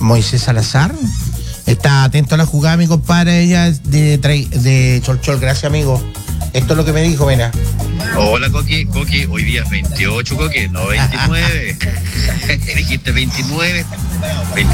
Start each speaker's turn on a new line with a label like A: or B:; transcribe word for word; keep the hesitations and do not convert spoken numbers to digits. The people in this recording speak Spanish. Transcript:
A: Moisés Salazar. Está atento a la jugada, mi compadre, ella de, de Cholchol. Gracias, amigo. Esto es lo que me dijo, mira.
B: Hola, Coqui. Coqui, hoy día es veintiocho, Coqui, no veintinueve. Dijiste veintinueve.